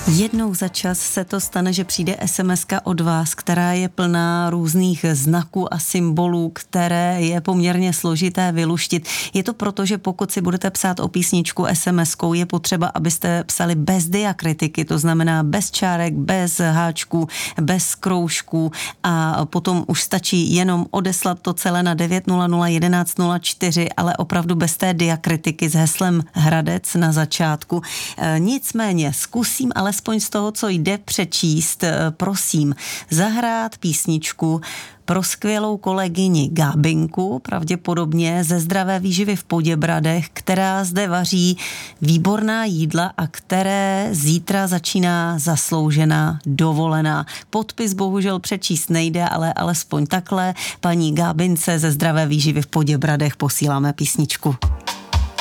Jednou za čas se to stane, že přijde SMS-ka od vás, která je plná různých znaků a symbolů, které je poměrně složité vyluštit. Je to proto, že pokud si budete psát o písničku SMS-kou, je potřeba, abyste psali bez diakritiky, to znamená bez čárek, bez háčků, bez kroužků a potom už stačí jenom odeslat to celé na 900 1104, ale opravdu bez té diakritiky s heslem Hradec na začátku. Nicméně zkusím alespoň z toho, co jde přečíst, prosím, zahrát písničku pro skvělou kolegyni Gábinku, pravděpodobně ze Zdravé výživy v Poděbradech, která zde vaří výborná jídla a které zítra začíná zasloužená dovolená. Podpis bohužel přečíst nejde, ale alespoň takhle paní Gábince ze Zdravé výživy v Poděbradech posíláme písničku.